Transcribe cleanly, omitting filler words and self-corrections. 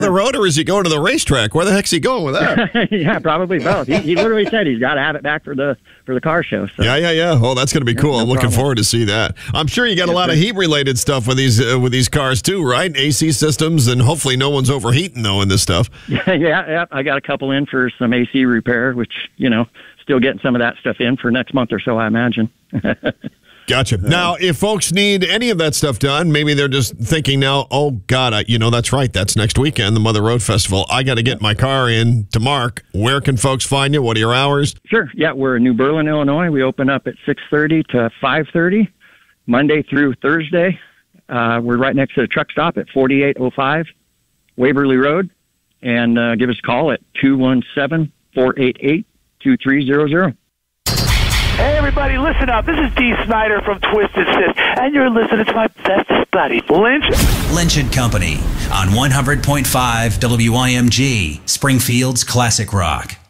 The road, or is he going to the racetrack? Where the heck's he going with that? Yeah, probably both. He literally said he's got to have it back for the car show. So. Yeah. Oh, that's going to be cool. I'm looking forward to see that. I'm sure you got a lot of heat-related stuff with these cars too, right? AC systems, and hopefully no one's overheating though in this stuff. Yeah. I got a couple in for some AC repair, which still getting some of that stuff in for next month or so, I imagine. Gotcha. Now, if folks need any of that stuff done, maybe they're just thinking now, oh, God, that's right. That's next weekend, the Mother Road Festival. I got to get my car in to Mark. Where can folks find you? What are your hours? Sure. Yeah, we're in New Berlin, Illinois. We open up at 6:30 to 5:30, Monday through Thursday. We're right next to the truck stop at 4805 Waverly Road. And give us a call at 217-488-2300. Hey, everybody, listen up. This is Dee Snider from Twisted Sis, and you're listening to my bestest buddy, Lynch. Lynch & Company on 100.5 WIMG, Springfield's Classic Rock.